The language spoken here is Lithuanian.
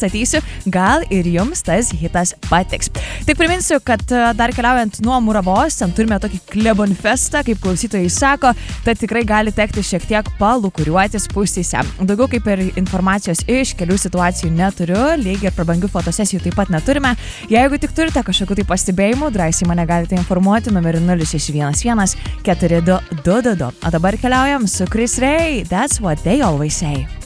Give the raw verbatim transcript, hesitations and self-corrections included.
pristatysiu, gal ir jums tas hitas patiks. Tik priminsiu, kad dar keliaujant nuo Muravos, ten turime tokį Klebonfestą, kaip klausytojai sako, tad tikrai gali tekti šiek tiek palukuriuoti spūstyse. Daugiau kaip ir informacijos iš kelių situacijų neturiu, lygiai ir prabangių fotosesijų taip pat neturime. Jeigu tik turite kažkokių tai pastebėjimų, drąsiai mane galite informuoti numeriu nulis šeši vienas vienas keturi du du du du. O dabar keliaujam su Chris Ray, That's What They Always Say.